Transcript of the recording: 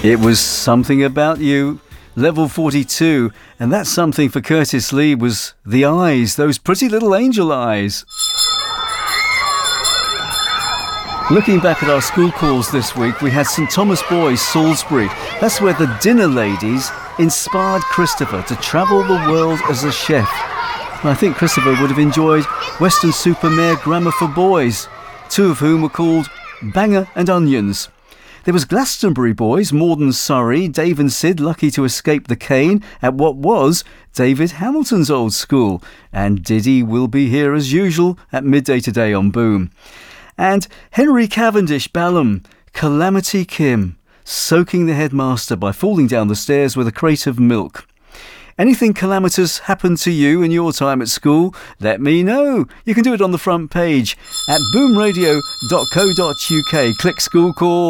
It was Something About You, level 42, and that something for Curtis Lee was the eyes, those pretty little angel eyes. Looking back at our school calls this week, we had St Thomas Boys, Salisbury. That's where the dinner ladies inspired Christopher to travel the world as a chef. And I think Christopher would have enjoyed Weston-super-Mare Grammar for Boys, two of whom were called Banger and Onions. There was Glastonbury Boys, Morden Surrey, Dave and Sid lucky to escape the cane at what was David Hamilton's old school. And Diddy will be here as usual at midday today on Boom. And Henry Cavendish Balham, Calamity Kim, soaking the headmaster by falling down the stairs with a crate of milk. Anything calamitous happened to you in your time at school? Let me know. You can do it on the front page at boomradio.co.uk. Click School Call.